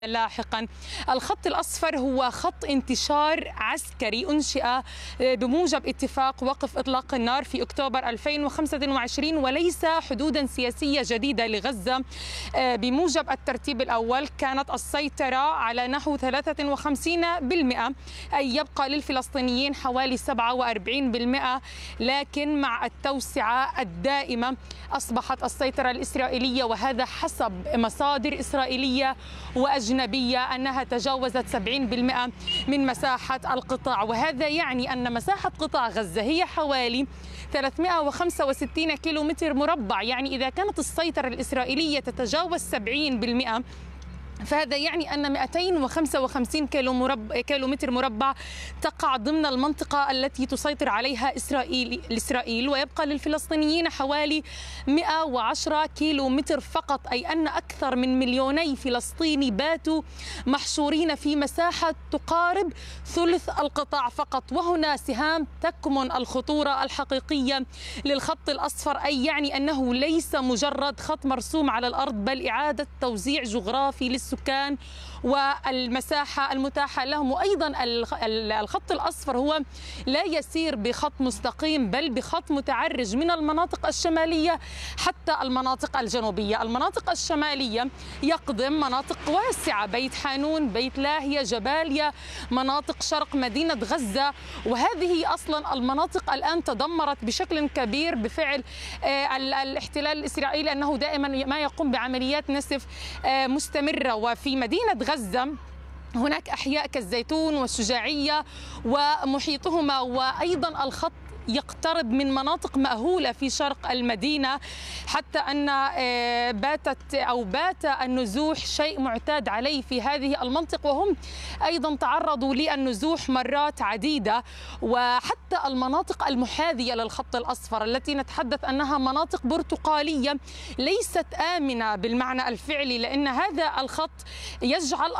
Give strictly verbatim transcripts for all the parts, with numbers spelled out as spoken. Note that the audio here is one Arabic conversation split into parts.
لاحقا. الخط الأصفر هو خط انتشار عسكري أنشئ بموجب اتفاق وقف إطلاق النار في أكتوبر ألفين وخمسة وعشرين وليس حدودا سياسية جديدة لغزة. بموجب الترتيب الأول كانت السيطرة على نحو ثلاثة وخمسين بالمئة، أي يبقى للفلسطينيين حوالي سبعة وأربعين بالمئة، لكن مع التوسعة الدائمة أصبحت السيطرة الإسرائيلية، وهذا حسب مصادر إسرائيلية وأجنبية، أنها تجاوزت سبعين بالمئة من مساحة القطاع. وهذا يعني أن مساحة قطاع غزة هي حوالي ثلاثمئة وخمسة وستين كيلومتر مربع. يعني إذا كانت السيطرة الإسرائيلية تتجاوز سبعين بالمئة، فهذا يعني أن مئتين وخمسة وخمسين كيلومتر مربع تقع ضمن المنطقة التي تسيطر عليها إسرائيل إسرائيل ويبقى للفلسطينيين حوالي مئة وعشرة كيلومتر فقط، أي أن أكثر من مليوني فلسطيني باتوا محشورين في مساحة تقارب ثلث القطاع فقط. وهنا سهام تكمن الخطورة الحقيقية للخط الأصفر، أي يعني أنه ليس مجرد خط مرسوم على الأرض، بل إعادة توزيع جغرافي للسكان السكان والمساحة المتاحة لهم. وأيضا الخط الأصفر هو لا يسير بخط مستقيم، بل بخط متعرج من المناطق الشمالية حتى المناطق الجنوبية. المناطق الشمالية يقدم مناطق واسعة، بيت حانون، بيت لاهية، جباليا، مناطق شرق مدينة غزة، وهذه أصلا المناطق الآن تدمرت بشكل كبير بفعل الاحتلال الإسرائيلي، أنه دائما ما يقوم بعمليات نسف مستمرة. وفي مدينة غزة هناك أحياء كالزيتون والشجاعية ومحيطهما، وأيضا الخط يقترب من مناطق مأهولة في شرق المدينة، حتى أن باتت أو بات النزوح شيء معتاد عليه في هذه المنطقة، وهم أيضا تعرضوا للنزوح مرات عديدة. وحتى المناطق المحاذية للخط الأصفر التي نتحدث أنها مناطق برتقالية ليست آمنة بالمعنى الفعلي، لأن هذا الخط يجعل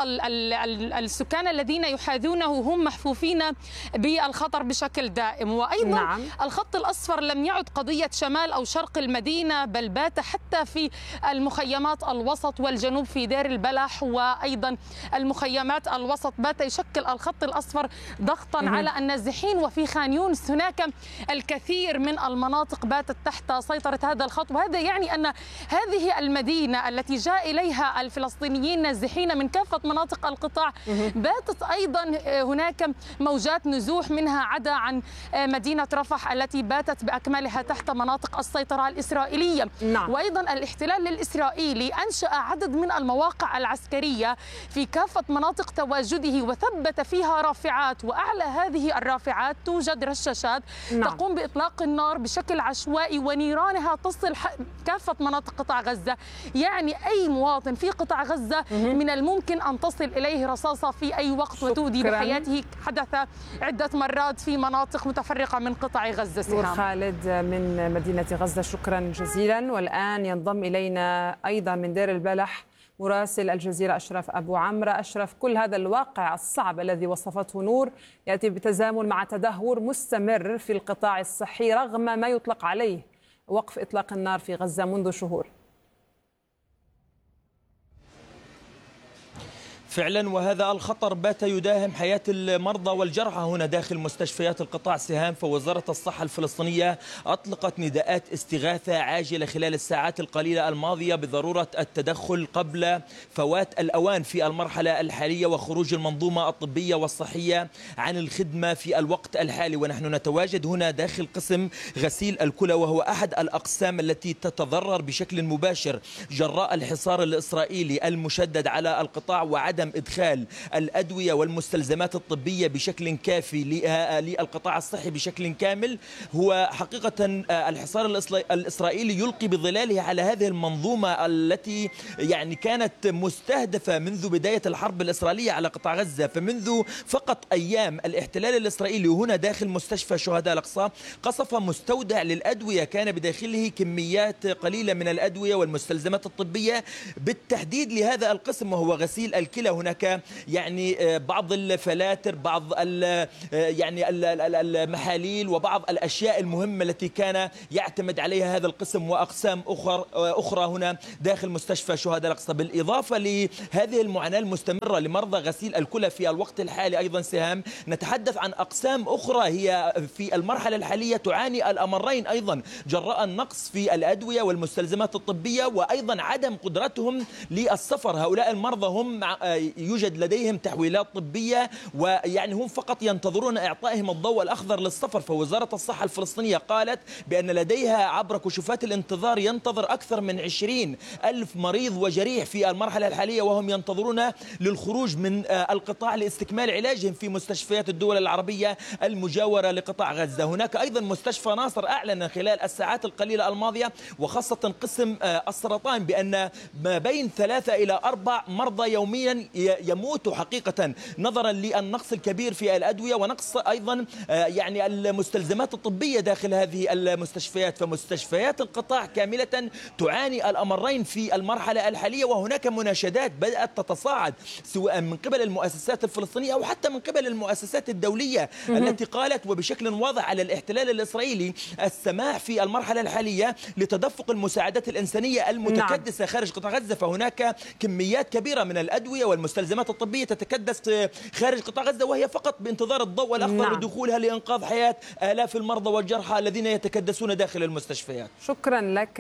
السكان الذين يحاذونه هم محفوفين بالخطر بشكل دائم. وأيضا نعم. الخط الأصفر لم يعد قضية شمال أو شرق المدينة، بل بات حتى في المخيمات الوسط والجنوب في دير البلح، وأيضا المخيمات الوسط بات يشكل الخط الأصفر ضغطا على النازحين. وفي خان يونس هناك الكثير من المناطق باتت تحت سيطرة هذا الخط، وهذا يعني أن هذه المدينة التي جاء إليها الفلسطينيين نازحين من كافة مناطق القطاع باتت أيضا هناك موجات نزوح، منها عدا عن مدينة رفح التي باتت بأكملها تحت مناطق السيطرة الإسرائيلية. نعم. وأيضا الاحتلال الإسرائيلي أنشأ عدد من المواقع العسكرية في كافة مناطق تواجده وثبت فيها رافعات، وأعلى هذه الرافعات توجد رشاشات نعم. تقوم بإطلاق النار بشكل عشوائي، ونيرانها تصل كافة مناطق قطاع غزة. يعني أي مواطن في قطاع غزة من الممكن أن تصل إليه رصاصة في أي وقت وتودي بحياته. حدث عدة مرات في مناطق متفرقة من قطاع غزة. سهام خالد من مدينة غزة، شكرا جزيلا. والآن ينضم إلينا أيضا من دير البلح مراسل الجزيرة أشرف أبو عمرو. أشرف، كل هذا الواقع الصعب الذي وصفته نور يأتي بتزامن مع تدهور مستمر في القطاع الصحي رغم ما يطلق عليه وقف إطلاق النار في غزة منذ شهور. فعلا، وهذا الخطر بات يداهم حياة المرضى والجرحى هنا داخل مستشفيات القطاع. سهام، فوزارة الصحة الفلسطينية أطلقت نداءات استغاثة عاجلة خلال الساعات القليلة الماضية بضرورة التدخل قبل فوات الأوان في المرحلة الحالية وخروج المنظومة الطبية والصحية عن الخدمة في الوقت الحالي. ونحن نتواجد هنا داخل قسم غسيل الكلى، وهو أحد الأقسام التي تتضرر بشكل مباشر جراء الحصار الإسرائيلي المشدد على القطاع وعدم إدخال الأدوية والمستلزمات الطبية بشكل كافي للقطاع الصحي بشكل كامل. هو حقيقة الحصار الإسرائيلي يلقي بظلاله على هذه المنظومة التي يعني كانت مستهدفة منذ بداية الحرب الإسرائيلية على قطاع غزة. فمنذ فقط أيام الاحتلال الإسرائيلي هنا داخل مستشفى شهداء الأقصى قصف مستودع للأدوية كان بداخله كميات قليلة من الأدوية والمستلزمات الطبية بالتحديد لهذا القسم وهو غسيل الكلى. غزة. هناك يعني بعض الفلاتر، بعض ال يعني المحاليل وبعض الأشياء المهمة التي كان يعتمد عليها هذا القسم وأقسام أخرى أخرى هنا داخل مستشفى شهداء الأقصى. بالإضافة لهذه المعاناة المستمرة لمرضى غسيل الكلى في الوقت الحالي أيضا سهام، نتحدث عن أقسام أخرى هي في المرحلة الحالية تعاني الأمرين أيضا جراء النقص في الأدوية والمستلزمات الطبية وأيضا عدم قدرتهم للسفر. هؤلاء المرضى هم يوجد لديهم تحويلات طبية ويعني هم فقط ينتظرون إعطائهم الضوء الأخضر للسفر. فوزارة الصحة الفلسطينية قالت بأن لديها عبر كشوفات الانتظار ينتظر أكثر من عشرين ألف مريض وجريح في المرحلة الحالية، وهم ينتظرون للخروج من القطاع لاستكمال علاجهم في مستشفيات الدول العربية المجاورة لقطاع غزة. هناك أيضا مستشفى ناصر أعلن خلال الساعات القليلة الماضية وخاصة قسم السرطان بأن ما بين ثلاثة إلى أربع مرضى يوميا يموتوا حقيقة نظرا للنقص الكبير في الأدوية ونقص أيضا يعني المستلزمات الطبية داخل هذه المستشفيات. فمستشفيات القطاع كاملة تعاني الأمرين في المرحلة الحالية، وهناك مناشدات بدأت تتصاعد سواء من قبل المؤسسات الفلسطينية أو حتى من قبل المؤسسات الدولية التي قالت وبشكل واضح على الاحتلال الإسرائيلي السماح في المرحلة الحالية لتدفق المساعدات الإنسانية المتكدسة خارج قطاع غزة. فهناك كميات كبيرة من الأدوية والمستلزمات الطبية تتكدس خارج قطاع غزة وهي فقط بانتظار الضوء الأخضر نعم. لدخولها لإنقاذ حياة آلاف المرضى والجرحى الذين يتكدسون داخل المستشفيات. شكرا لك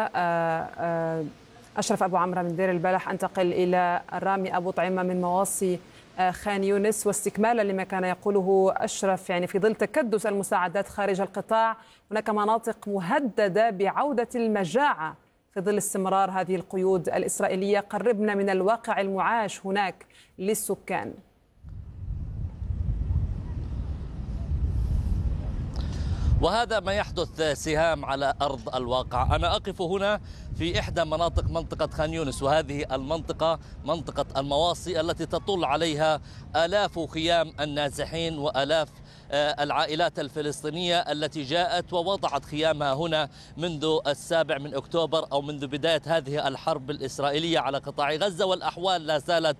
أشرف أبو عمرو من دير البلح. أنتقل إلى رامي أبو طعيمة من مواصي خان يونس، واستكمالا لما كان يقوله أشرف يعني في ظل تكدس المساعدات خارج القطاع هناك مناطق مهددة بعودة المجاعة في ظل استمرار هذه القيود الإسرائيلية. قربنا من الواقع المعاش هناك للسكان. وهذا ما يحدث سهام على أرض الواقع. أنا أقف هنا في إحدى مناطق منطقة خان يونس، وهذه المنطقة منطقة المواصي التي تطل عليها آلاف خيام النازحين وآلاف العائلات الفلسطينية التي جاءت ووضعت خيامها هنا منذ السابع من أكتوبر أو منذ بداية هذه الحرب الإسرائيلية على قطاع غزة. والأحوال لا زالت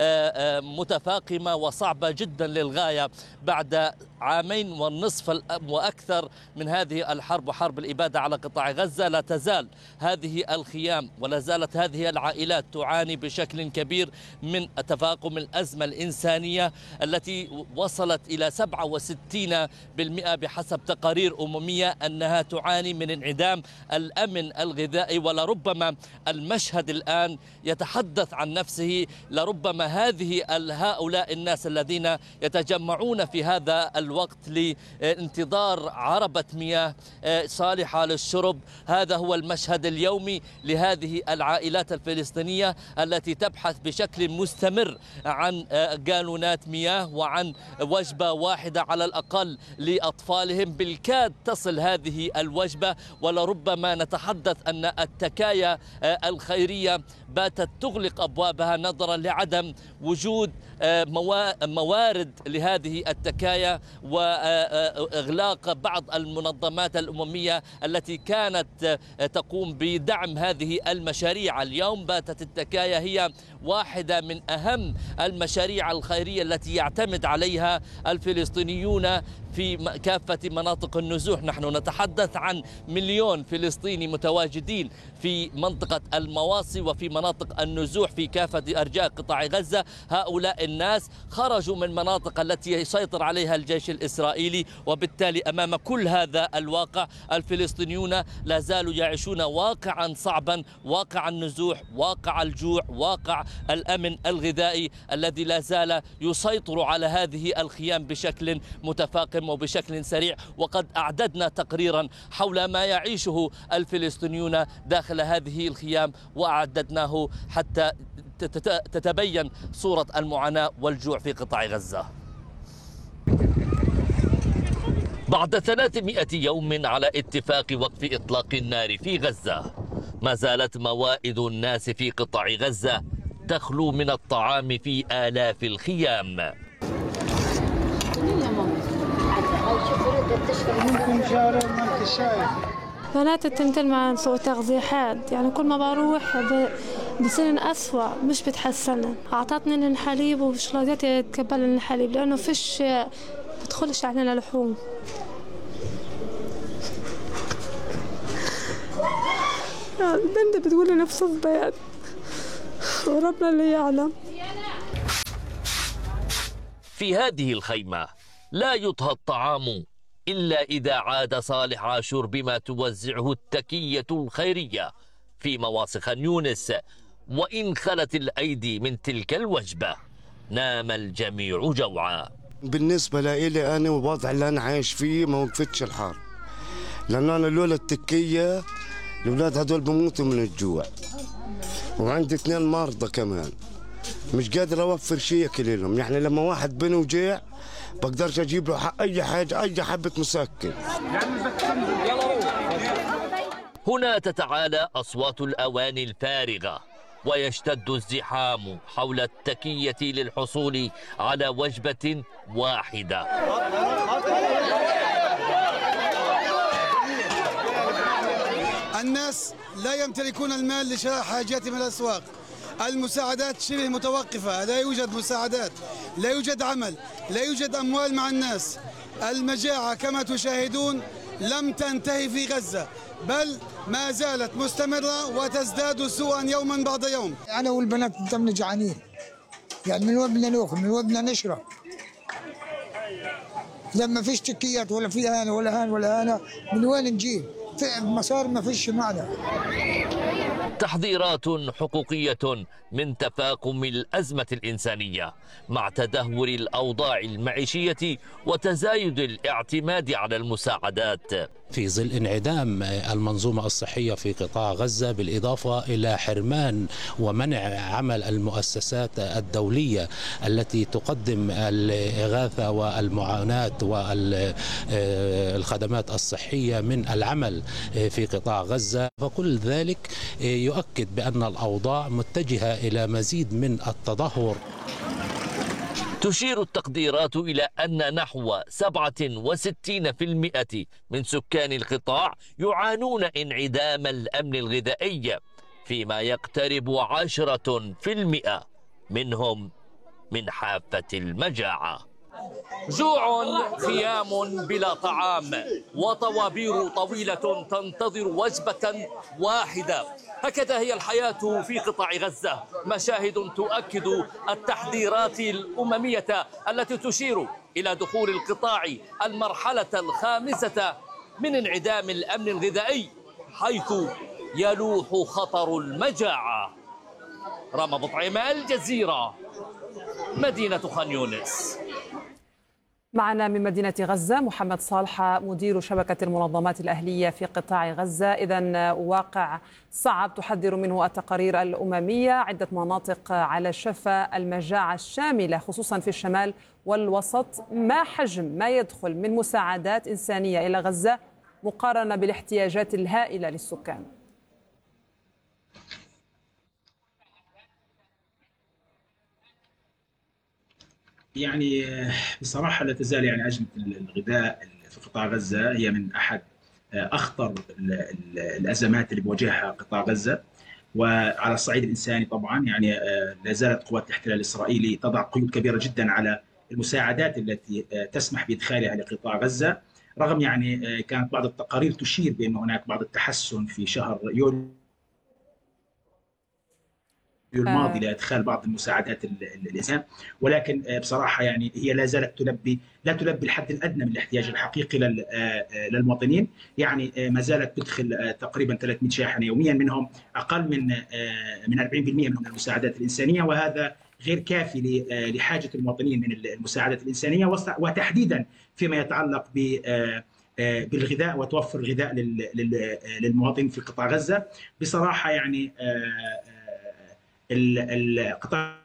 متفاقمة وصعبة جدا للغاية بعد عامين والنصف وأكثر من هذه الحرب وحرب الإبادة على قطاع غزة. لا تزال هذه الخيام ولا زالت هذه العائلات تعاني بشكل كبير من تفاقم الأزمة الإنسانية التي وصلت إلى سبعة وستين بالمئة بحسب تقارير أممية، أنها تعاني من انعدام الأمن الغذائي. ولربما المشهد الآن يتحدث عن نفسه، لربما هذه هؤلاء الناس الذين يتجمعون في هذا الوقت لانتظار عربة مياه صالحة للشرب، هذا هو المشهد اليومي لهذه العائلات الفلسطينية التي تبحث بشكل مستمر عن جالونات مياه وعن وجبة واحدة على الأقل لأطفالهم. بالكاد تصل هذه الوجبة، ولربما نتحدث أن التكايا الخيرية باتت تغلق أبوابها نظرا لعدم وجود موارد لهذه التكايا وإغلاق بعض المنظمات الأممية التي كانت تقوم بدعم هذه المشاريع. اليوم باتت التكايا هي واحدة من أهم المشاريع الخيرية التي يعتمد عليها الفلسطينيون في كافة مناطق النزوح. نحن نتحدث عن مليون فلسطيني متواجدين في منطقة المواصي وفي مناطق النزوح في كافة أرجاء قطاع غزة. هؤلاء الناس خرجوا من مناطق التي يسيطر عليها الجيش الإسرائيلي، وبالتالي أمام كل هذا الواقع الفلسطينيون لا زالوا يعيشون واقعا صعبا، واقع النزوح، واقع الجوع، واقع الأمن الغذائي الذي لا زال يسيطر على هذه الخيام بشكل متفاقم وبشكل سريع. وقد أعددنا تقريرا حول ما يعيشه الفلسطينيون داخل هذه الخيام وأعددناه حتى تتبين صورة المعاناة والجوع في قطاع غزة. بعد ثلاثمئة يوم على اتفاق وقف إطلاق النار في غزة، ما زالت موائد الناس في قطاع غزة تخلو من الطعام في آلاف الخيام. بنات التمثيل مع سوء تغذية حاد، يعني كل ما بروح بصيرن أسوأ مش بتحسن. أعطتني الحليب وشغلاتي تقبل الحليب لأنه فيش بدخلش علينا لحوم. البنت بتقول نفس البيت وربنا اللي يعلم. في هذه الخيمة لا يطهى الطعام إلا إذا عاد صالح عاشور بما توزعه التكية الخيرية في مواصي خان يونس. وإن خلت الأيدي من تلك الوجبة نام الجميع جوعا. بالنسبة لي أنا والوضع اللي أنا عايش فيه ما وقفتش الحرب، لأن أنا لولا التكية الأولاد هدول بموتوا من الجوع، وعندي اثنين مرضى كمان مش قادر أوفر شيء ياكل لهم. يعني لما واحد بني وجيع بقدرش أجيب له أي حاجة، أي حبة مسكن. هنا تتعالى أصوات الأواني الفارغة ويشتد الزحام حول التكية للحصول على وجبة واحدة. الناس لا يمتلكون المال لشراء حاجاتهم من الأسواق. المساعدات شبه متوقفة، لا يوجد مساعدات، لا يوجد عمل، لا يوجد أموال مع الناس. المجاعة كما تشاهدون لم تنتهي في غزة، بل ما زالت مستمرة وتزداد سوءا يوما بعد يوم. أنا والبنات دمنا جعانين، يعني من وين بدنا ناكل؟ من وين بدنا نشرب؟ لما فيش تكيات ولا في هان ولا هان ولا هانا، من وين نجيب؟ في مسار ما فيش معنا. تحذيرات حقوقية من تفاقم الأزمة الإنسانية مع تدهور الأوضاع المعيشية وتزايد الاعتماد على المساعدات في ظل انعدام المنظومة الصحية في قطاع غزة، بالإضافة إلى حرمان ومنع عمل المؤسسات الدولية التي تقدم الإغاثة والمعاناة والخدمات الصحية من العمل في قطاع غزة. فكل ذلك يؤكد بأن الأوضاع متجهة إلى مزيد من التدهور. تشير التقديرات إلى أن نحو سبعة وستين بالمئة من سكان القطاع يعانون انعدام الأمن الغذائي، فيما يقترب عشرة بالمئة منهم من حافة المجاعة. جوع، خيام بلا طعام، وطوابير طويلة تنتظر وجبة واحدة. هكذا هي الحياة في قطاع غزة، مشاهد تؤكد التحذيرات الأممية التي تشير إلى دخول القطاع المرحلة الخامسة من انعدام الأمن الغذائي، حيث يلوح خطر المجاعة. رام بطعيمة، الجزيرة، مدينة خان يونس. معنا من مدينة غزة محمد صالحة مدير شبكة المنظمات الأهلية في قطاع غزة. إذن واقع صعب تحذر منه التقارير الأممية، عدة مناطق على شفا المجاعة الشاملة خصوصا في الشمال والوسط. ما حجم ما يدخل من مساعدات إنسانية إلى غزة مقارنة بالاحتياجات الهائلة للسكان؟ يعني بصراحة لا تزال يعني أزمة الغذاء في قطاع غزة هي من أحد أخطر الأزمات اللي بيواجهها قطاع غزة. وعلى الصعيد الإنساني طبعا يعني لا زالت قوات الاحتلال الإسرائيلي تضع قيود كبيرة جدا على المساعدات التي تسمح بإدخالها لقطاع غزة، رغم يعني كانت بعض التقارير تشير بأن هناك بعض التحسن في شهر يوليو الماضي لادخال بعض المساعدات الانسان، ولكن بصراحه يعني هي لا زالت تلبي لا تلبي الحد الادنى من الاحتياج الحقيقي للمواطنين. يعني ما زالت تدخل تقريبا ثلاثمئة شاحنه يوميا، منهم اقل من من أربعين بالمئة منهم المساعدات الانسانيه، وهذا غير كافي لحاجه المواطنين من المساعدات الانسانيه، وتحديدا فيما يتعلق ب بالغذاء وتوفر الغذاء للمواطنين في قطاع غزه. بصراحه يعني القطاع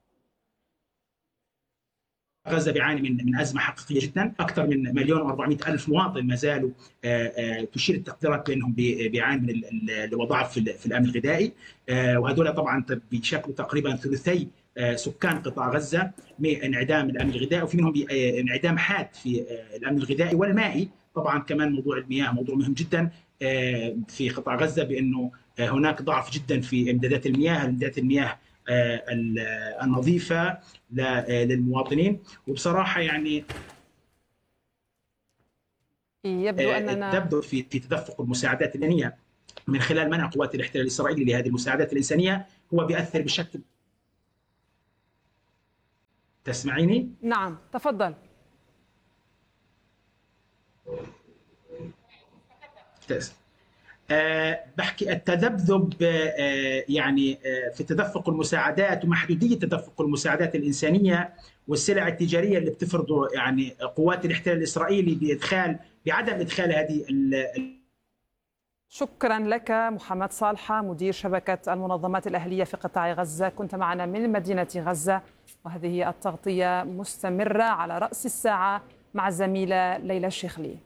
غزة بيعاني من من أزمة حقيقية جدا. أكثر من مليون وأربعمئة ألف مواطن ما زالوا تشير التقديرات بأنهم بيعانوا من الوضع في الأمن الغذائي، وهذول طبعا بيشكلوا تقريبا ثلثي سكان قطاع غزة من انعدام الأمن الغذائي، وفي منهم انعدام حاد في الأمن الغذائي والمائي. طبعا كمان موضوع المياه موضوع مهم جدا في قطاع غزة، بأنه هناك ضعف جدا في امدادات المياه امدادات المياه النظيفة للمواطنين. وبصراحة يعني يبدو أننا تبدو في في تدفق المساعدات الإنسانية من خلال منع قوات الاحتلال الإسرائيلي لهذه المساعدات الإنسانية، هو بيأثر بشكل. تسمعيني؟ نعم تفضل. أه بحكي التذبذب أه يعني أه في تدفق المساعدات ومحدودية تدفق المساعدات الإنسانية والسلع التجارية اللي بتفرضه يعني قوات الاحتلال الإسرائيلي بإدخال بعدم إدخال هذه ال... شكرا لك محمد صالحة، مدير شبكة المنظمات الأهلية في قطاع غزة، كنت معنا من مدينة غزة، وهذه التغطية مستمرة على رأس الساعة مع الزميلة ليلى الشيخلي.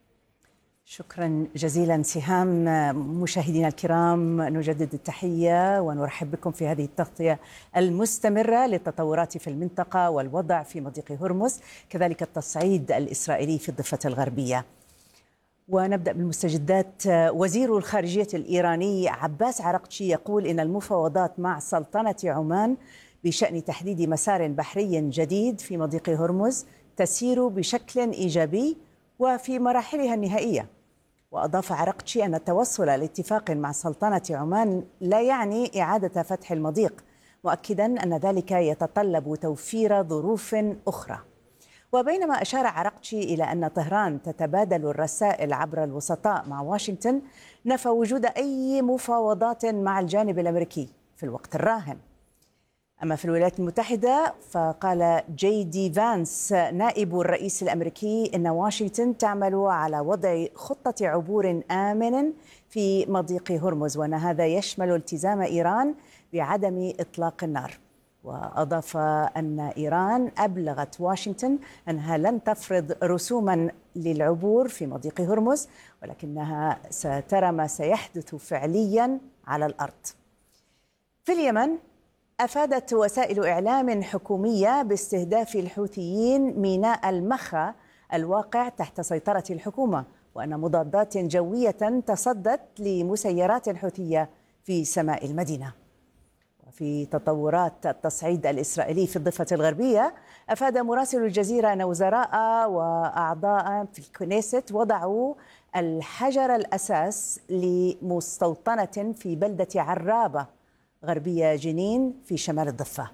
شكرا جزيلا سهام. مشاهدينا الكرام، نجدد التحية ونرحب بكم في هذه التغطية المستمرة للتطورات في المنطقة والوضع في مضيق هرمز، كذلك التصعيد الإسرائيلي في الضفة الغربية. ونبدأ بالمستجدات. وزير الخارجية الإيراني عباس عرقتشي يقول إن المفاوضات مع سلطنة عمان بشأن تحديد مسار بحري جديد في مضيق هرمز تسير بشكل إيجابي وفي مراحلها النهائية. وأضاف عرقتشي أن التوصل لاتفاق مع سلطنة عمان لا يعني إعادة فتح المضيق، مؤكدا أن ذلك يتطلب توفير ظروف أخرى. وبينما أشار عرقتشي إلى أن طهران تتبادل الرسائل عبر الوسطاء مع واشنطن، نفى وجود أي مفاوضات مع الجانب الأمريكي في الوقت الراهن. أما في الولايات المتحدة فقال جي دي فانس نائب الرئيس الأمريكي إن واشنطن تعمل على وضع خطة عبور آمن في مضيق هرمز، وأن هذا يشمل التزام إيران بعدم إطلاق النار. وأضاف أن إيران أبلغت واشنطن أنها لن تفرض رسوما للعبور في مضيق هرمز، ولكنها سترى ما سيحدث فعليا على الأرض. في اليمن أفادت وسائل إعلام حكومية باستهداف الحوثيين ميناء المخا الواقع تحت سيطرة الحكومة، وأن مضادات جوية تصدت لمسيرات حوثية في سماء المدينة. وفي تطورات التصعيد الإسرائيلي في الضفة الغربية، أفاد مراسل الجزيرة أن وزراء وأعضاء في الكنيست وضعوا الحجر الأساس لمستوطنة في بلدة عرابة غربية جنين في شمال الضفة.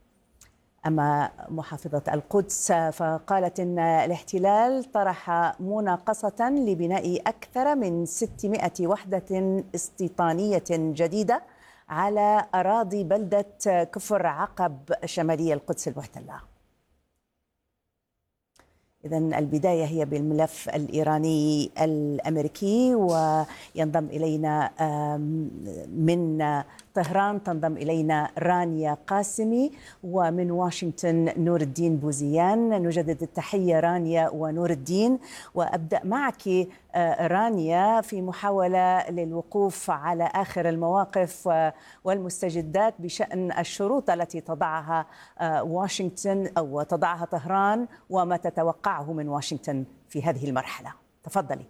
أما محافظة القدس فقالت إن الاحتلال طرح مناقصة لبناء أكثر من ستمائة وحدة استيطانية جديدة على أراضي بلدة كفر عقب شمالي القدس المحتلة. إذن البداية هي بالملف الإيراني الأمريكي، وينضم إلينا من طهران تنضم إلينا رانيا قاسمي، ومن واشنطن نور الدين بوزيان. نجدد التحية رانيا ونور الدين، وأبدأ معك رانيا في محاولة للوقوف على آخر المواقف والمستجدات بشأن الشروط التي تضعها واشنطن أو تضعها طهران، وما تتوقعه من واشنطن في هذه المرحلة. تفضلي.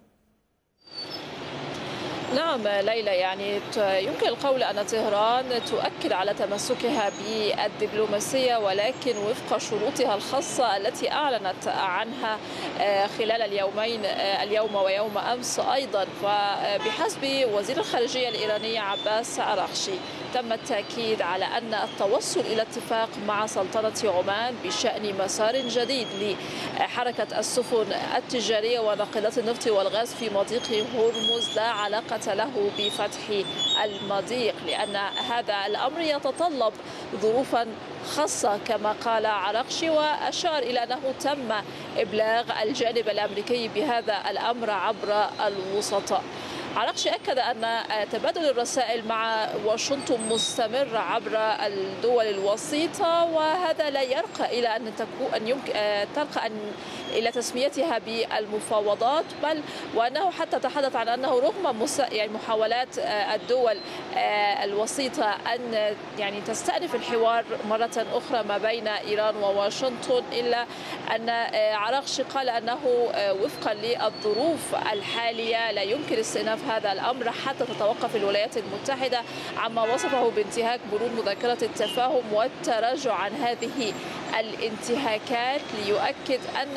نعم ليلى، يعني يمكن القول أن طهران تؤكد على تمسكها بالدبلوماسية، ولكن وفق شروطها الخاصة التي أعلنت عنها خلال اليومين اليوم ويوم أمس أيضا. وبحسب وزير الخارجية الإيراني عباس عرقتشي تم التأكيد على أن التوصل إلى اتفاق مع سلطنة عمان بشأن مسار جديد لحركة السفن التجارية وناقلات النفط والغاز في مضيق هرمز لا علاقة له بفتح المضيق، لأن هذا الأمر يتطلب ظروفا خاصة كما قال عرقتشي. وأشار إلى أنه تم إبلاغ الجانب الأمريكي بهذا الأمر عبر الوسطاء. عراقجي أكد أن تبادل الرسائل مع واشنطن مستمر عبر الدول الوسيطة، وهذا لا يرقى إلى أن تكون أن يمكن ترقى أن إلى تسميتها بالمفاوضات، بل وأنه حتى تحدث عن أنه رغم يعني محاولات الدول الوسيطة أن يعني تستأنف الحوار مرة أخرى ما بين إيران وواشنطن، إلا أن عراقجي قال أنه وفقا للظروف الحالية لا يمكن استئناف هذا الأمر حتى تتوقف الولايات المتحدة عما وصفه بانتهاك بنود مذكرة التفاهم والتراجع عن هذه الانتهاكات، ليؤكد أن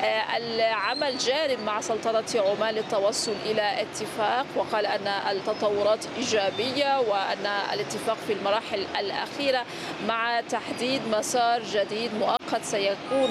العمل جار مع سلطنة عمان للتوصل إلى اتفاق، وقال أن التطورات إيجابية وأن الاتفاق في المراحل الأخيرة مع تحديد مسار جديد مؤقت سيكون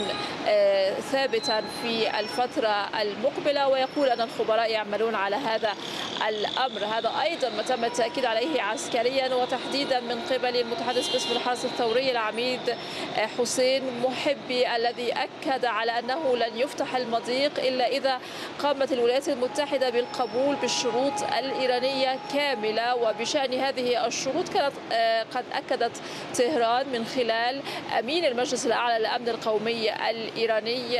ثابتا في الفترة المقبلة، ويقول أن الخبراء يعملون على هذا الأمر. هذا أيضا ما تم التأكيد عليه عسكريا وتحديدا من قبل المتحدث باسم الحرس الثوري العميد حسين محبي، الذي أكد على أنه لن يفتح المضيق إلا إذا قامت الولايات المتحدة بالقبول بالشروط الإيرانية كاملة. وبشأن هذه الشروط كانت قد أكدت طهران من خلال أمين المجلس الأعلى للأمن القومي الإيراني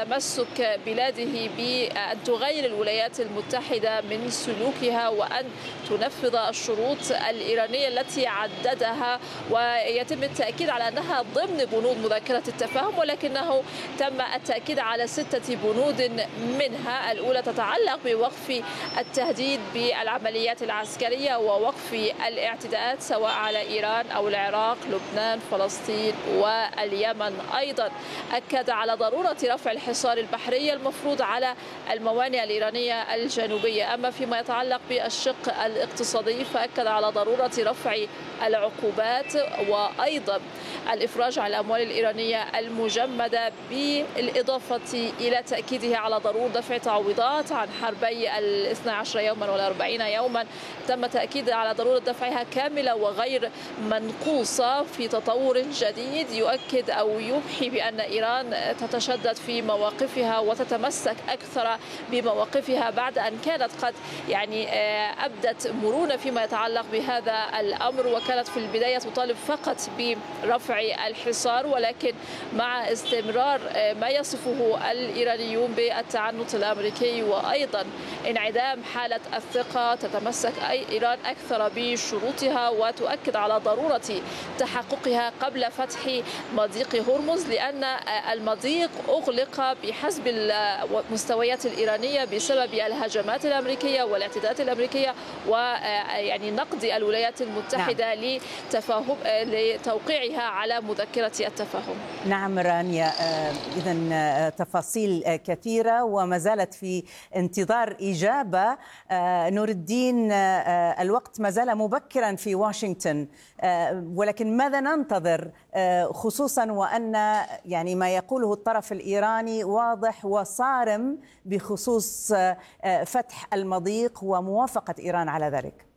تمسك بلاده بأن تغير الولايات المتحدة من سلوكها وأن تنفذ الشروط الإيرانية التي عددها، ويتم التأكيد على أنها ضمن بنود مذكرة التفاهم، ولكنه تم التأكيد على ستة بنود منها. الأولى تتعلق بوقف التهديد بالعمليات العسكرية ووقف الاعتداءات سواء على إيران أو العراق، لبنان، فلسطين واليمن. أيضا أكد على ضرورة رفع الحصار البحري المفروض على الموانئ الإيرانية الجنوبية. أما فيما يتعلق بالشق الاقتصادي فأكد على ضرورة رفع العقوبات وأيضا الإفراج عن الأموال الإيرانية المجمدة، بالإضافة إلى تأكيده على ضرورة دفع تعويضات عن حربي الاثنى عشر يوما والأربعين يوما. تم تأكيد على ضرورة دفعها كاملة وغير منقوصة في تطور جديد يؤكد أو يوحي بأن إيران تتشدد في مواقفها وتتمسك أكثر بمواقفها بعد أن كانت قد يعني أبدت مرونة فيما يتعلق بهذا الأمر، وكانت في البداية تطالب فقط برفع الحصار، ولكن مع استمرار ما يصفه الإيرانيون بالتعنت الأمريكي وأيضا انعدام حالة الثقة تتمسك أي إيران أكثر بشروطها وتؤكد على ضرورة تحققها قبل فتح مضيق هرمز، لأن المضيق أغلق بحسب المستويات الإيرانية بسبب الهجمات الأمريكية والاعتداءات الأمريكية ويعني نقد الولايات المتحدة نعم. لتفاهم لتوقيعها على مذكرة التفاهم. نعم رانيا، إذن تفاصيل كثيرة وما زالت في انتظار إجابة. نور الدين، الوقت ما زال مبكرا في واشنطن، ولكن ماذا ننتظر خصوصا وأن يعني ما يقوله الطرف الإيراني واضح وصارم بخصوص فتح المضيق وموافقة إيران على ذلك؟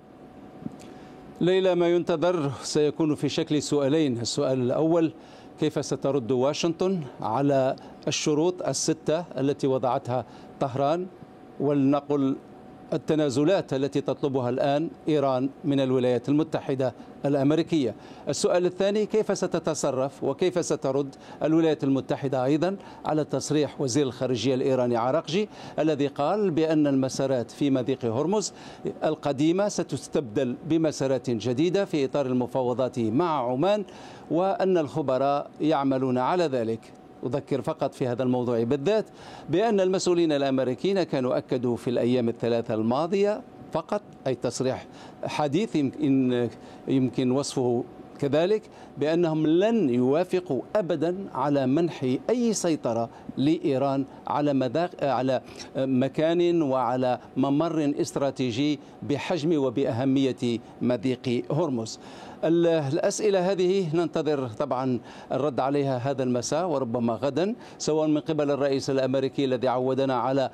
ليلى، ما ينتظر سيكون في شكل سؤالين. السؤال الأول: كيف سترد واشنطن على الشروط الستة التي وضعتها طهران، ولنقل التنازلات التي تطلبها الآن إيران من الولايات المتحدة الأمريكية؟ السؤال الثاني: كيف ستتصرف وكيف سترد الولايات المتحدة أيضا على تصريح وزير الخارجية الإيراني عراقجي الذي قال بأن المسارات في مضيق هرمز القديمة ستستبدل بمسارات جديدة في إطار المفاوضات مع عمان، وأن الخبراء يعملون على ذلك. أذكر فقط في هذا الموضوع بالذات بأن المسؤولين الأمريكيين كانوا أكدوا في الأيام الثلاثة الماضية فقط، أي تصريح حديث يمكن, يمكن وصفه كذلك، بأنهم لن يوافقوا أبدا على منح أي سيطرة لإيران على مذاق على مكان وعلى ممر استراتيجي بحجم وبأهمية مضيق هرمز. الأسئلة هذه ننتظر طبعا الرد عليها هذا المساء وربما غدا، سواء من قبل الرئيس الأمريكي الذي عودنا على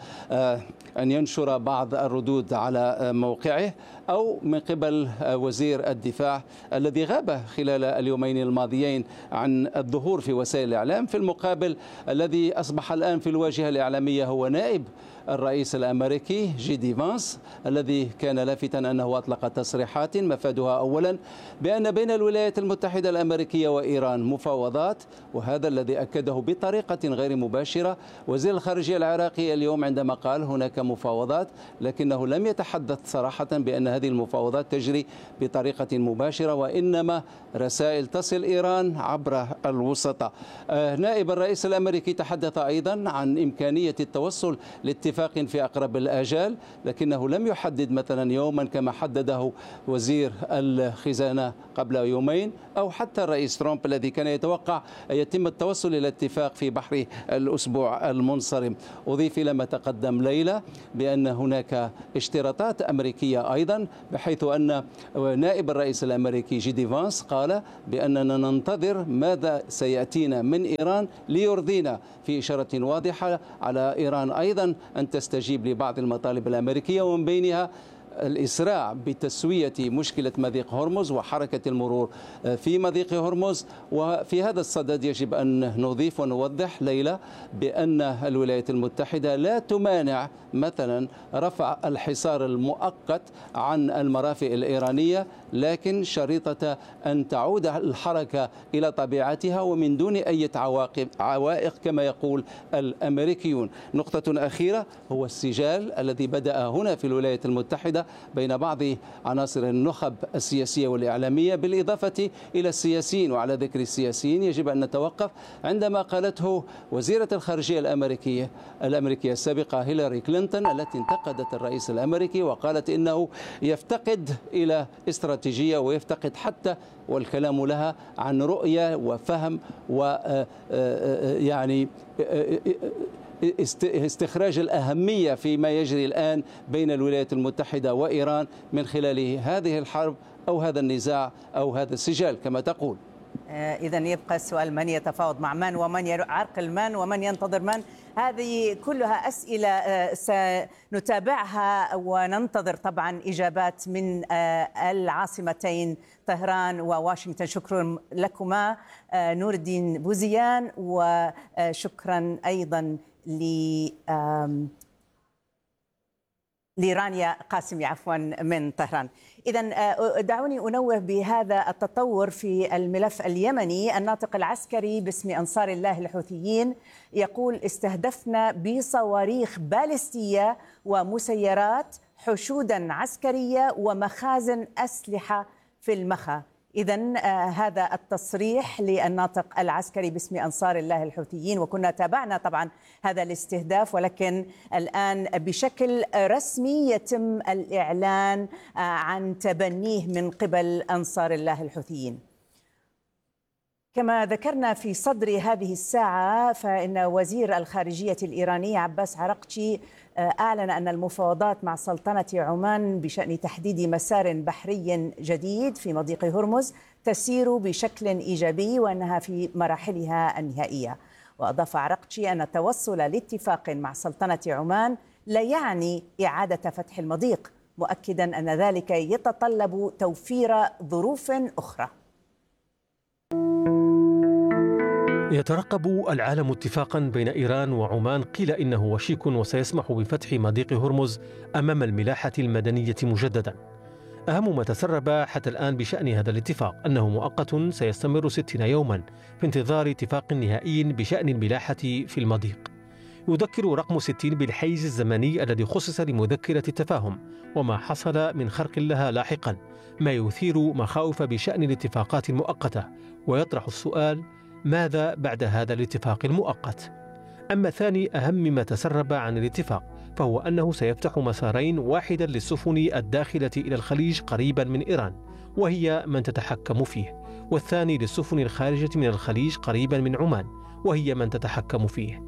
أن ينشر بعض الردود على موقعه، أو من قبل وزير الدفاع الذي غاب خلال اليومين الماضيين عن الظهور في وسائل الإعلام. في المقابل الذي أصبح الآن في الواجهة الإعلامية هو نائب الرئيس الأمريكي جي دي فانس، الذي كان لافتا أنه أطلق تصريحات مفادها أولا بأن بين الولايات المتحدة الأمريكية وإيران مفاوضات، وهذا الذي أكده بطريقة غير مباشرة وزير الخارجية العراقي اليوم عندما قال هناك مفاوضات، لكنه لم يتحدث صراحة بأن هذه المفاوضات تجري بطريقة مباشرة، وإنما رسائل تصل إيران عبر الوسطاء. نائب الرئيس الأمريكي تحدث أيضا عن إمكانية التوصل لاتفاق في أقرب الآجال، لكنه لم يحدد مثلا يوما كما حدده وزير الخزانة قبل يومين، أو حتى الرئيس ترامب الذي كان يتوقع أن يتم التوصل إلى اتفاق في بحر الأسبوع المنصرم. أضيف إلى ما تقدم ليلى بأن هناك اشتراطات أمريكية أيضا، بحيث أن نائب الرئيس الأمريكي جي دي فانس قال بأننا ننتظر ماذا سيأتينا من إيران ليرضينا، في إشارة واضحة على إيران أيضا أن تستجيب لبعض المطالب الأمريكية، ومن بينها الإسراع بتسوية مشكلة مضيق هرمز وحركة المرور في مضيق هرمز. وفي هذا الصدد يجب أن نضيف ونوضح ليلى بأن الولايات المتحدة لا تمانع مثلا رفع الحصار المؤقت عن المرافق الإيرانية، لكن شريطة أن تعود الحركة إلى طبيعتها ومن دون أي عواقب عوائق كما يقول الأمريكيون. نقطة أخيرة هو السجال الذي بدأ هنا في الولايات المتحدة بين بعض عناصر النخب السياسية والإعلامية بالإضافة إلى السياسيين. وعلى ذكر السياسيين يجب أن نتوقف عندما قالته وزيرة الخارجية الأمريكية الأمريكية السابقة هيلاري كلينتون، التي انتقدت الرئيس الأمريكي وقالت إنه يفتقد إلى استراتيجية ويفتقد حتى والكلام لها عن رؤية وفهم ويعني استخراج الأهمية فيما يجري الآن بين الولايات المتحدة وإيران من خلال هذه الحرب أو هذا النزاع أو هذا السجال كما تقول. إذن يبقى السؤال: من يتفاوض مع من، ومن يعرقل من، ومن ينتظر من؟ هذه كلها أسئلة سنتابعها وننتظر طبعا إجابات من العاصمتين طهران وواشنطن. شكرا لكما نور الدين بوزيان، وشكرا أيضا ل لرانيا قاسمي عفوا من طهران. إذن دعوني أنوه بهذا التطور في الملف اليمني. الناطق العسكري باسم أنصار الله الحوثيين يقول: استهدفنا بصواريخ باليستية ومسيرات حشودا عسكرية ومخازن أسلحة في المخا. إذن آه هذا التصريح للناطق العسكري باسم أنصار الله الحوثيين، وكنا تابعنا طبعا هذا الاستهداف، ولكن الآن بشكل رسمي يتم الإعلان آه عن تبنيه من قبل أنصار الله الحوثيين. كما ذكرنا في صدر هذه الساعة، فإن وزير الخارجية الإيراني عباس عراقچي أعلن أن المفاوضات مع سلطنة عمان بشأن تحديد مسار بحري جديد في مضيق هرمز تسير بشكل إيجابي وأنها في مراحلها النهائية. وأضاف عراقچي أن التوصل لاتفاق مع سلطنة عمان لا يعني إعادة فتح المضيق، مؤكدا أن ذلك يتطلب توفير ظروف أخرى. يترقب العالم اتفاقا بين إيران وعمان قيل إنه وشيك وسيسمح بفتح مضيق هرمز أمام الملاحة المدنية مجددا. أهم ما تسرب حتى الآن بشأن هذا الاتفاق أنه مؤقت سيستمر ستين يوما في انتظار اتفاق نهائي بشأن الملاحة في المضيق. يذكر رقم ستين بالحيز الزمني الذي خصص لمذكرة التفاهم وما حصل من خرق لها لاحقا، ما يثير مخاوف بشأن الاتفاقات المؤقتة ويطرح السؤال: ماذا بعد هذا الاتفاق المؤقت؟ أما ثاني أهم ما تسرب عن الاتفاق فهو أنه سيفتح مسارين، واحدا للسفن الداخلة إلى الخليج قريبا من إيران وهي من تتحكم فيه، والثاني للسفن الخارجة من الخليج قريبا من عمان وهي من تتحكم فيه.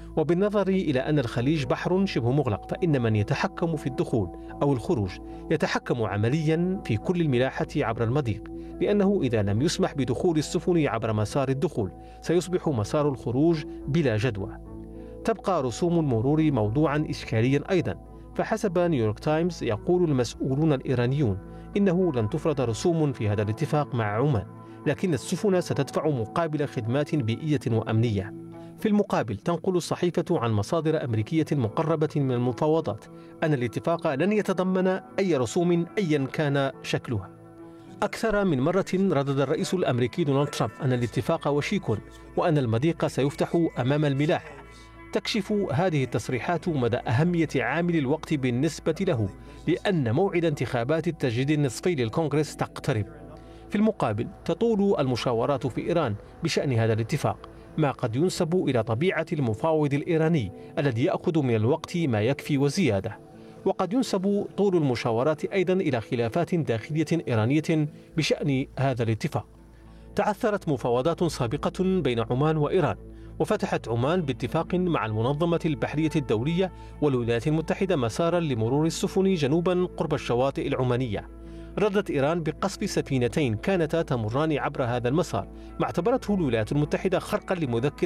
وبالنظر إلى أن الخليج بحر شبه مغلق، فإن من يتحكم في الدخول أو الخروج يتحكم عمليا في كل الملاحة عبر المضيق، لأنه إذا لم يسمح بدخول السفن عبر مسار الدخول سيصبح مسار الخروج بلا جدوى. تبقى رسوم المرور موضوعا إشكاليا أيضا، فحسب نيويورك تايمز يقول المسؤولون الإيرانيون إنه لن تفرض رسوم في هذا الاتفاق مع عمان، لكن السفن ستدفع مقابل خدمات بيئية وأمنية. في المقابل تنقل الصحيفة عن مصادر أمريكية مقربة من المفاوضات أن الاتفاق لن يتضمن أي رسوم أيا كان شكلها. أكثر من مرة ردد الرئيس الأمريكي دونالد ترامب أن الاتفاق وشيك وأن المضيق سيفتح أمام الملاحة. تكشف هذه التصريحات مدى أهمية عامل الوقت بالنسبة له، لأن موعد انتخابات التجديد النصفي للكونغرس تقترب. في المقابل تطول المشاورات في إيران بشأن هذا الاتفاق، ما قد ينسب إلى طبيعة المفاوض الإيراني الذي يأخذ من الوقت ما يكفي وزيادة، وقد ينسب طول المشاورات أيضا إلى خلافات داخلية إيرانية بشأن هذا الاتفاق. تعثرت مفاوضات سابقة بين عمان وإيران، وفتحت عمان باتفاق مع المنظمة البحرية الدولية والولايات المتحدة مسارا لمرور السفن جنوبا قرب الشواطئ العمانية. ردت إيران بقصف سفينتين كانتا تمران عبر هذا المسار، ما اعتبرته الولايات المتحدة خرقا لمذكرة